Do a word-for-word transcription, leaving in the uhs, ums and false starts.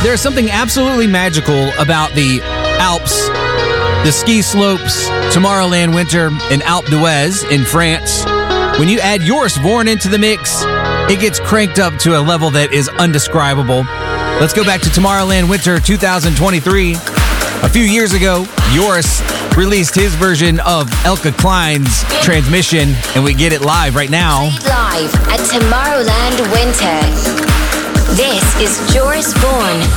There's something absolutely magical about the Alps, the ski slopes, Tomorrowland Winter, and Alpe d'Huez in France. When you add Joris Voorn into the mix, it gets cranked up to a level that is undescribable. Let's go back to Tomorrowland Winter two thousand twenty-three. A few years ago, Joris released his version of Elke Klein's Transmission, and we get it live right now. Live at Tomorrowland Winter. This is Joris Voorn.